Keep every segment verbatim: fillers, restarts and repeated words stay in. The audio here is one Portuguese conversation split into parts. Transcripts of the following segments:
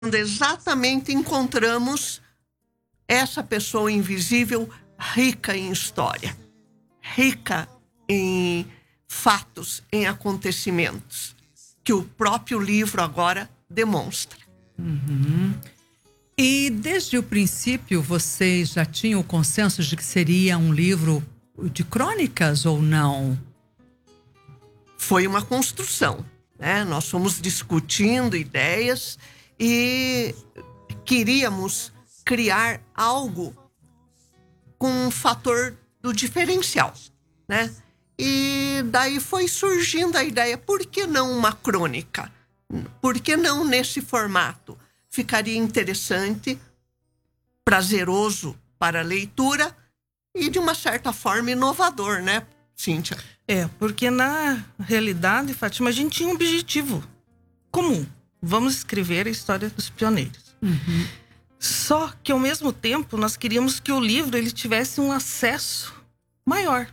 onde exatamente encontramos essa pessoa invisível rica em história, rica em fatos, em acontecimentos, que o próprio livro agora demonstra. Uhum. E desde o princípio vocês já tinham o consenso de que seria um livro de crônicas ou não? Foi uma construção, né? Nós fomos discutindo ideias e queríamos criar algo com um fator do diferencial, né? E daí foi surgindo a ideia, por que não uma crônica? Por que não nesse formato? Ficaria interessante, prazeroso para a leitura e de uma certa forma inovador, né, Cíntia? É, porque na realidade, Fátima, a gente tinha um objetivo comum. Vamos escrever a história dos pioneiros. Uhum. Só que ao mesmo tempo nós queríamos que o livro ele tivesse um acesso maior.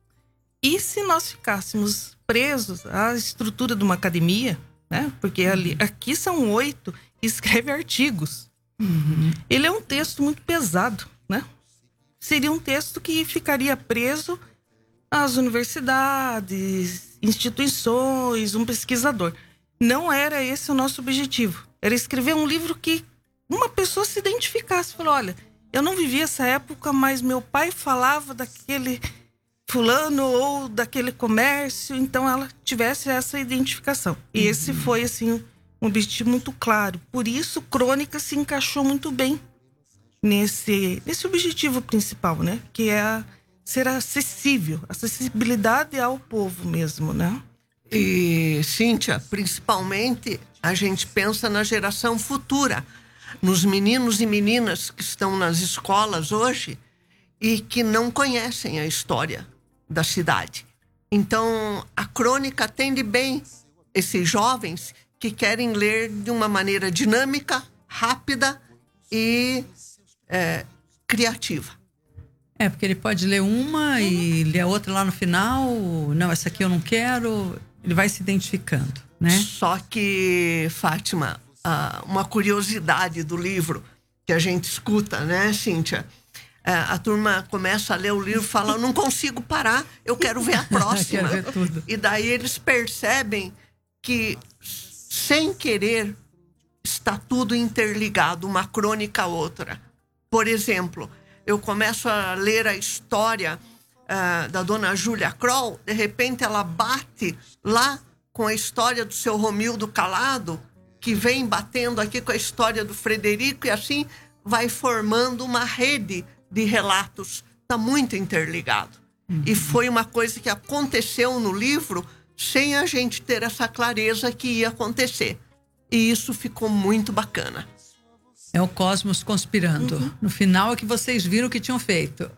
E se nós ficássemos presos à estrutura de uma academia, né? Porque ali, aqui são oito e escreve artigos. Uhum. Ele é um texto muito pesado, né? Seria um texto que ficaria preso às universidades, instituições, um pesquisador. Não era esse o nosso objetivo. Era escrever um livro que uma pessoa se identificasse. Falou, olha, eu não vivi essa época, mas meu pai falava daquele fulano ou daquele comércio, então ela tivesse essa identificação. E uhum. esse foi, assim, um objetivo muito claro. Por isso, Crônica se encaixou muito bem nesse, nesse objetivo principal, né? Que é a, ser acessível, acessibilidade ao povo mesmo, né? E, Cíntia, principalmente a gente pensa na geração futura, nos meninos e meninas que estão nas escolas hoje e que não conhecem a história da cidade. Então, a crônica atende bem esses jovens que querem ler de uma maneira dinâmica, rápida e é, criativa. É, porque ele pode ler uma e ler a outra lá no final. Não, essa aqui eu não quero. Ele vai se identificando, né? Só que, Fátima, uma curiosidade do livro que a gente escuta, né, Cíntia? A turma começa a ler o livro e fala, eu não consigo parar, eu quero ver a próxima. Quero ver tudo. E daí eles percebem que, sem querer, está tudo interligado, uma crônica a outra. Por exemplo, eu começo a ler a história uh, da dona Júlia Kroll, de repente ela bate lá com a história do seu Romildo Calado, que vem batendo aqui com a história do Frederico, e assim vai formando uma rede de relatos. Está muito interligado. Uhum. E foi uma coisa que aconteceu no livro sem a gente ter essa clareza que ia acontecer. E isso ficou muito bacana. É o cosmos conspirando. Uhum. No final é que vocês viram o que tinham feito.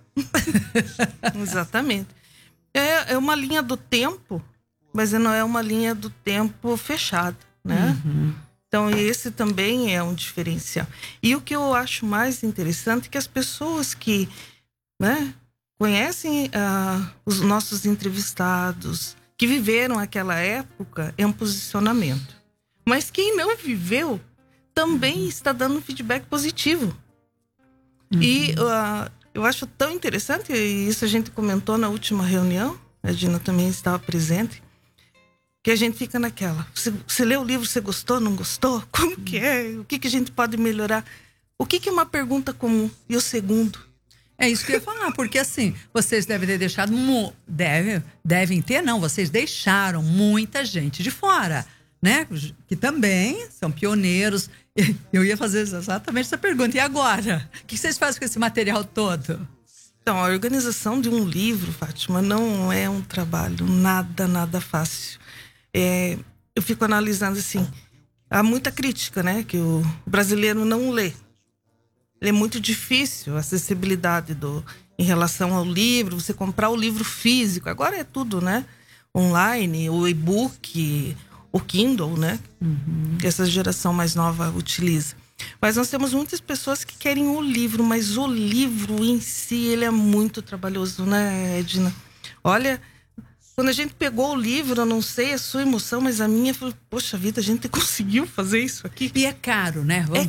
Exatamente. É, é uma linha do tempo, mas não é uma linha do tempo fechada, né? Uhum. Então, esse também é um diferencial. E o que eu acho mais interessante é que as pessoas que, né, conhecem uh, os nossos entrevistados, que viveram aquela época, é um posicionamento. Mas quem não viveu também está dando um feedback positivo. Uhum. E uh, eu acho tão interessante, e isso a gente comentou na última reunião, a Dina também estava presente, que a gente fica naquela. Você, você lê o livro, você gostou, não gostou? Como que é? O que, que a gente pode melhorar? O que, que é uma pergunta comum? E o segundo? É isso que eu ia falar, porque assim, vocês devem ter deixado... Deve, devem ter, não, vocês deixaram muita gente de fora, né? Que também são pioneiros. Eu ia fazer exatamente essa pergunta. E agora? O que vocês fazem com esse material todo? Então, a organização de um livro, Fátima, não é um trabalho nada, nada fácil. É, eu fico analisando assim, há muita crítica, né? Que o brasileiro não lê. É muito difícil a acessibilidade do, em relação ao livro, você comprar o livro físico. Agora é tudo, né? Online, o e-book, o Kindle, né? Uhum. Que essa geração mais nova utiliza. Mas nós temos muitas pessoas que querem o livro, mas o livro em si, ele é muito trabalhoso, né, Edna? Olha, Quando a gente pegou o livro, eu não sei a sua emoção, mas a minha foi, poxa vida, a gente conseguiu fazer isso aqui. E é caro, né? Vamos